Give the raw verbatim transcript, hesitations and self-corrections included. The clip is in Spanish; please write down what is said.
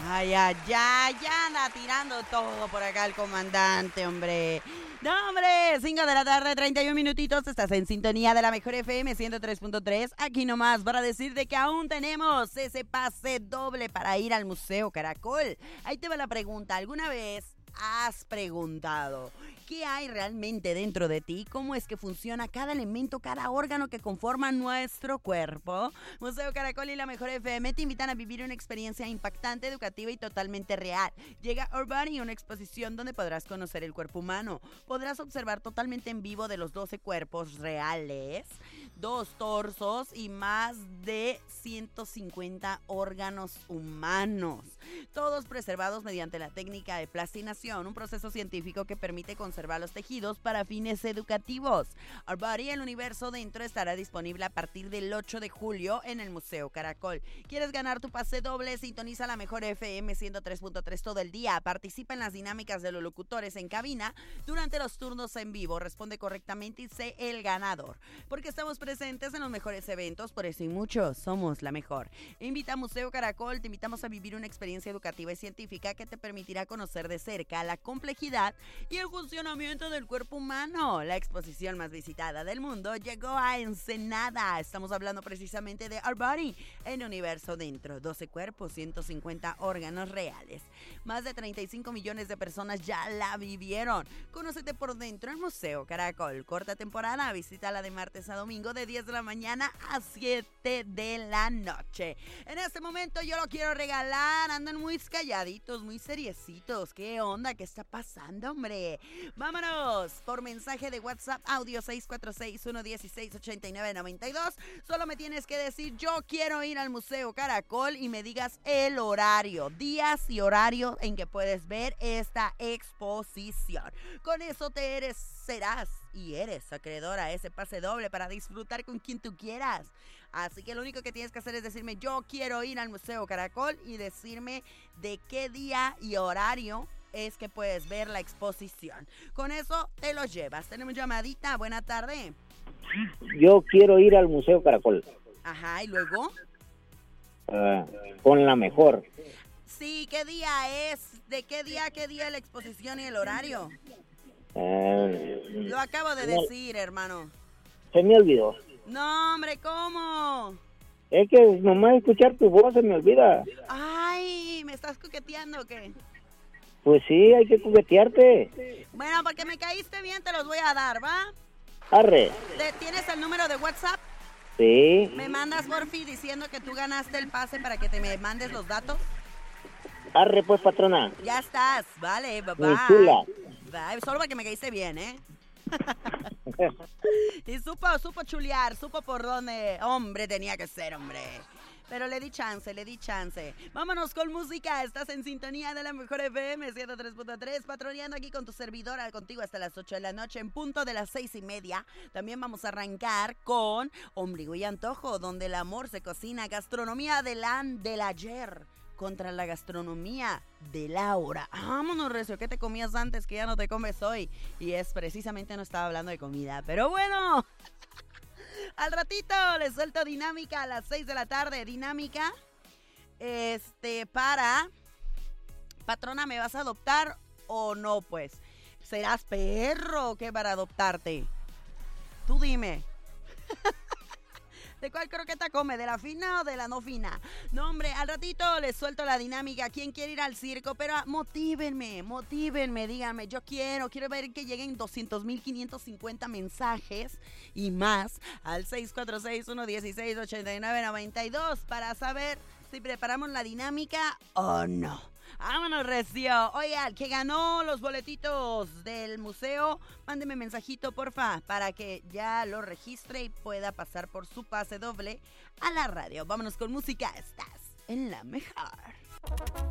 Ay, ay, ya, ya anda tirando todo por acá el comandante, hombre. No, hombre, cinco de la tarde, treinta y un minutitos. Estás en sintonía de la mejor F M ciento tres punto tres. Aquí nomás para decirte que aún tenemos ese pase doble para ir al Museo Caracol. Ahí te va la pregunta. ¿Alguna vez has preguntado qué hay realmente dentro de ti? ¿Cómo es que funciona cada elemento, cada órgano que conforma nuestro cuerpo? Museo Caracol y la mejor F M te invitan a vivir una experiencia impactante, educativa y totalmente real. Llega Our Body, una exposición donde podrás conocer el cuerpo humano. Podrás observar totalmente en vivo de los doce cuerpos reales, dos torsos y más de ciento cincuenta órganos humanos, todos preservados mediante la técnica de plastinación, un proceso científico que permite conservar los tejidos para fines educativos. Our Body, el universo dentro, estará disponible a partir del ocho de julio en el Museo Caracol. ¿Quieres ganar tu pase doble? Sintoniza la mejor F M ciento tres punto tres todo el día. Participa en las dinámicas de los locutores en cabina durante los turnos en vivo. Responde correctamente y sé el ganador. Porque estamos presentes en los mejores eventos, por eso y muchos somos la mejor. Invita a Museo Caracol, te invitamos a vivir una experiencia educativa y científica que te permitirá conocer de cerca la complejidad y el funcionamiento del cuerpo humano. La exposición más visitada del mundo llegó a Ensenada. Estamos hablando precisamente de Our Body, el universo dentro, doce cuerpos, ciento cincuenta órganos reales. Más de treinta y cinco millones de personas ya la vivieron. Conócete por dentro en Museo Caracol. Corta temporada, visítala de martes a domingo de diez de la mañana a siete de la noche. En este momento yo lo quiero regalar. Andan muy calladitos, muy seriecitos. ¿Qué onda? ¿Qué está pasando, hombre? Vámonos por mensaje de WhatsApp, audio seis cuatro seis, uno uno seis, ocho nueve nueve dos. Solo me tienes que decir yo quiero ir al Museo Caracol y me digas el horario, días y horario en que puedes ver esta exposición. Con eso te eres, serás y eres acreedora a ese pase doble para disfrutar con quien tú quieras. Así que lo único que tienes que hacer es decirme yo quiero ir al Museo Caracol y decirme de qué día y horario es que puedes ver la exposición. Con eso te lo llevas. Tenemos llamadita. Buena tarde. Yo quiero ir al Museo Caracol. Ajá, ¿y luego? Uh, con la mejor. Sí, ¿qué día es? ¿De qué día, qué día la exposición y el horario? Uh, Lo acabo de no, decir, hermano. Se me olvidó. No, hombre, ¿cómo? Es que nomás escuchar tu voz se me olvida. Ay, ¿me estás coqueteando o qué? Pues sí, hay que juguetearte. Bueno, porque me caíste bien, te los voy a dar, ¿va? Arre. ¿Tienes el número de WhatsApp? Sí. ¿Me mandas, porfi, diciendo que tú ganaste el pase para que te me mandes los datos? Arre, pues, patrona. Ya estás, vale, bye. Muy chula. Bye, solo para que me caíste bien, ¿eh? Y supo, supo chulear, supo por dónde, hombre, tenía que ser, hombre. Pero le di chance, le di chance. Vámonos con música. Estás en sintonía de la mejor F M ciento tres punto tres, patroneando aquí con tu servidora, contigo hasta las ocho de la noche, en punto de las seis y media. También vamos a arrancar con Ombligo y Antojo, donde el amor se cocina. Gastronomía del, an, del ayer contra la gastronomía de la hora. Vámonos, Recio, ¿qué te comías antes que ya no te comes hoy? Y es precisamente, no estaba hablando de comida, pero bueno. Al ratito les suelto dinámica a las seis de la tarde. Dinámica, este, para... Patrona, ¿me vas a adoptar o no, pues? ¿Serás perro o qué para adoptarte? Tú dime. ¿De cuál croqueta come? ¿De la fina o de la no fina? No, hombre, al ratito les suelto la dinámica. ¿Quién quiere ir al circo? Pero motívenme, motívenme, díganme. Yo quiero, quiero ver que lleguen doscientos mil quinientos cincuenta mensajes y más al seis cuatro seis, uno uno seis, ocho nueve nueve dos para saber si preparamos la dinámica o no. Vámonos, Recio. Oigan, que ganó los boletitos del museo, mándeme mensajito, porfa, para que ya lo registre y pueda pasar por su pase doble a la radio. Vámonos con música. Estás en la mejor.